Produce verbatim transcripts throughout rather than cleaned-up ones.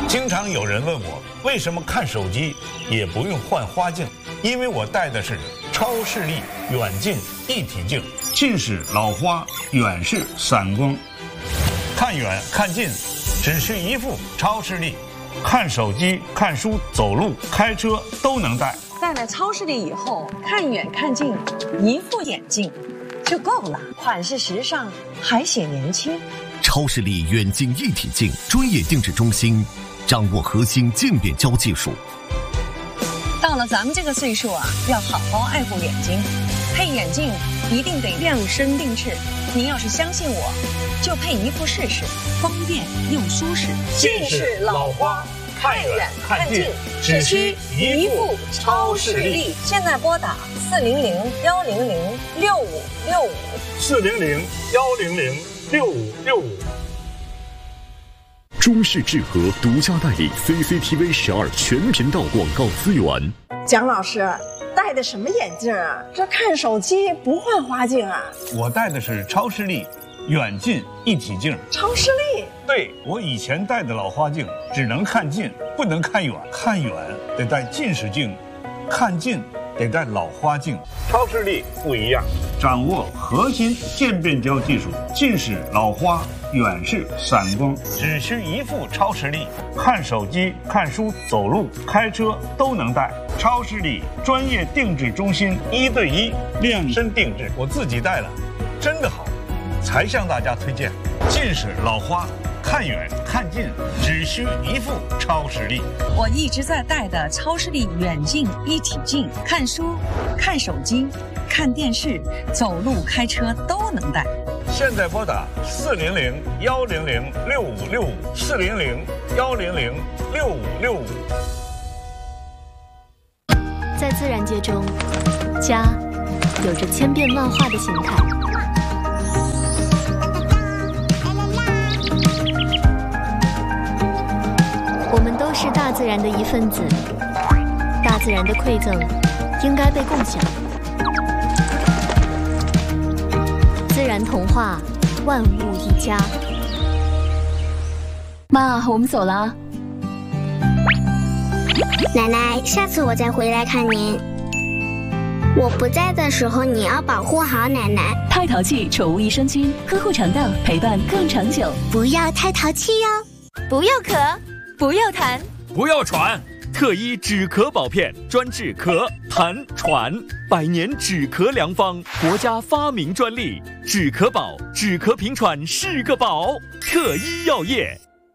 经常有人问我，为什么看手机也不用换花镜？因为我戴的是超视力远近一体镜，近视老花，远视散光，看远看近只需一副超视力，看手机、看书、走路、开车都能戴。 戴了超视力以后，看远看近，一副眼镜就够了，款式时尚，还显年轻。 超视力远近一体镜专业定制中心，掌握核心渐变焦技术。 到了咱们这个岁数啊，要好好爱护眼睛，配眼镜一定得量身定制。您要是相信我，就配一副试试，方便又舒适。 近视老花，看远看近，只需一副超视力。 现在拨打四零零幺零零六五六五， 四零零幺零零六五六五。 中视智和独家代理 C C T V 十二全频道广告资源。 蒋老师戴的什么眼镜啊？这看手机不换花镜啊？ 我戴的是超视力远近一体镜。 超视力？ 对，我以前戴的老花镜只能看近，不能看远。看远得戴近视镜，看近得戴老花镜。超视力不一样，掌握核心渐变焦技术，近视老花，远视散光，只需一副超视力，看手机、看书、走路、开车都能戴。超视力专业定制中心，一对一量身定制，我自己戴了，真的好，才向大家推荐。近视老花，看远看近只需一副超视力。 我一直在戴的超视力远近一体镜，看书、看手机、看电视、走路、开车都能戴。 现在拨打四零零幺零零六五六五，四零零幺零零六五六五。 在自然界中，家有着千变万化的形态。我们都是大自然的一份子，大自然的馈赠应该被共享。自然童话，万物一家。 妈，我们走了。 奶奶，下次我再回来看您。我不在的时候，你要保护好奶奶。 太淘气宠物益生菌，呵护肠道，陪伴更长久。 不要太淘气哟。 不要咳，不要痰， 不要喘。特医止咳保片，专治咳、痰、喘，百年止咳良方，国家发明专利。止咳宝，止咳平喘是个宝。特医药业。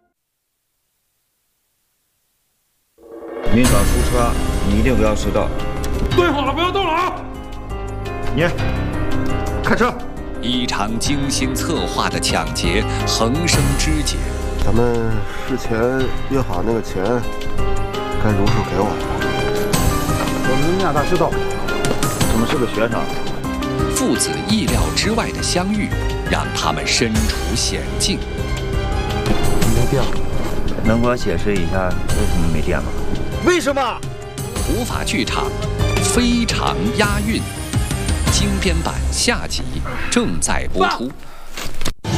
明早出车，你一定不要迟到。 对好了，不要动了啊！ 你开车。 一场精心策划的抢劫横生枝节。 咱们事前约好那个钱，该如数给我了。 我们俩大知道，我们是个学生。 父子意料之外的相遇，让他们身处险境。 没电了， 能给我解释一下为什么没电吗？ 为什么？ 无法剧场非常押韵，精编版下集正在播出。